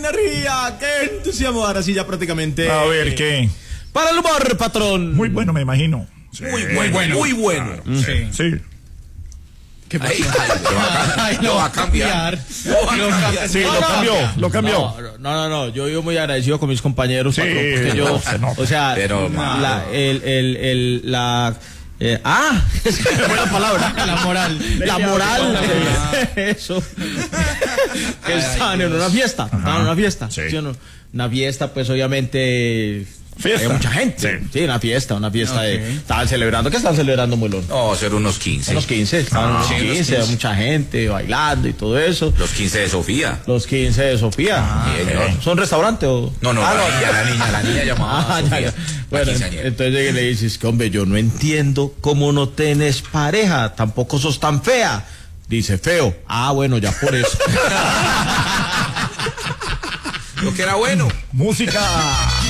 energía, qué entusiasmo. Ahora sí, ya prácticamente. A ver, ¿qué? Para el humor, patrón. Muy bueno, me imagino. Sí, Muy bueno. Muy bueno. Claro, sí. ¿Qué pasa? Lo va a cambiar. Sí, lo cambió. No, yo vivo muy agradecido con mis compañeros, Sí, patrón, porque yo, o sea, pero, es que fue la palabra, la moral, eso, que estaban en una fiesta, Sí. ¿sí o no? Una fiesta, pues obviamente. Fiesta. Hay mucha gente. Sí, una fiesta estaban celebrando. ¿Qué estaban celebrando, Mulón? No, ser unos 15. Unos 15, estaban unos 15, mucha gente bailando y todo eso. Los 15 de Sofía. Los 15 de Sofía. ¿Son restaurante o? No, la niña llamada Sofía. Bueno, entonces le dices que, hombre, yo no entiendo cómo no tenés pareja, tampoco sos tan fea. Dice, feo. Bueno, ya por eso. Lo que era bueno. Música.